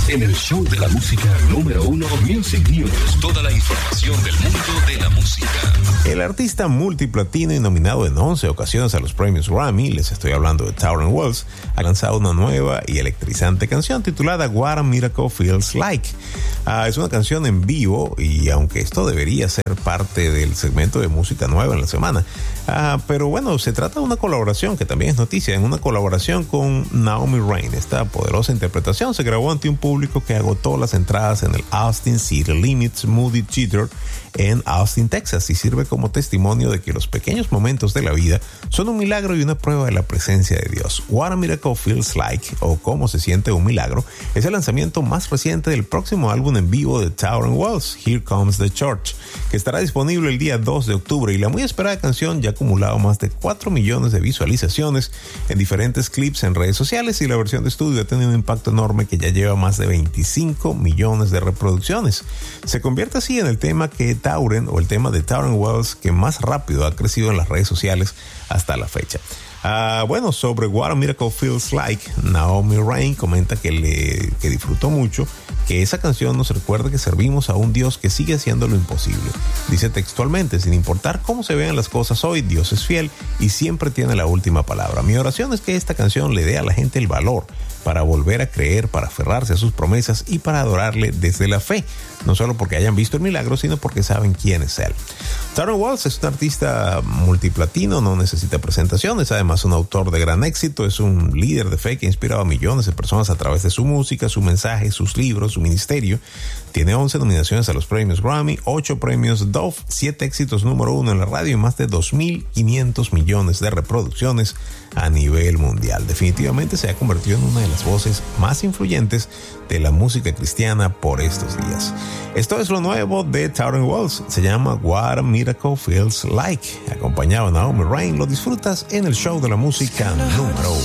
en el show de la música número 1 Music News. Toda la información del mundo de la música. El artista multiplatino y nominado en 11 ocasiones a los premios Grammy, les estoy hablando de Tauren Wells, ha lanzado una nueva y electrizante canción titulada What a Miracle Feels Like. Es una canción en vivo y aunque esto debería ser parte del segmento de música nueva en la semana, pero bueno, se trata de una colaboración que también es noticia, en una colaboración con Naomi Rain. Esta poderosa interpretación se grabó ante un público que agotó las entradas en el Austin City Limits Moody Theater en Austin, Texas, y sirve como testimonio de que los pequeños momentos de la vida son un milagro y una prueba de la presencia de Dios. What a Miracle Feels Like, o Cómo se siente un milagro, es el lanzamiento más reciente del próximo álbum en vivo de Tauren Wells, Here Comes the Church, que estará disponible el día 2 de octubre, y la muy esperada canción ya ha acumulado más de 4 millones de visualizaciones en diferentes clips en redes sociales, y la versión de estudio ha tenido un impacto enorme que ya lleva más de 25 millones de reproducciones. Se convierte así en el tema el tema de Tauren Wells que más rápido ha crecido en las redes sociales hasta la fecha. Bueno, sobre What a Miracle Feels Like, Naomi Rain comenta que disfrutó mucho, que esa canción nos recuerda que servimos a un Dios que sigue haciendo lo imposible. Dice textualmente: sin importar cómo se vean las cosas hoy, Dios es fiel y siempre tiene la última palabra. Mi oración es que esta canción le dé a la gente el valor para volver a creer, para aferrarse a sus promesas y para adorarle desde la fe, no solo porque hayan visto el milagro, sino porque saben quién es Él. Tauren Wells es un artista multiplatino, no necesita presentaciones, además un autor de gran éxito, es un líder de fe que ha inspirado a millones de personas a través de su música, su mensaje, sus libros, su ministerio. Tiene 11 nominaciones a los premios Grammy, 8 premios Dove, 7 éxitos número 1 en la radio y más de 2.500 millones de reproducciones a nivel mundial. Definitivamente se ha convertido en una de las voces más influyentes de la música cristiana por estos días. Esto es lo nuevo de Tauren Wells, se llama What a Miracle Feels Like. Acompañado de Naomi Rain, lo disfrutas en el show de la música número 1.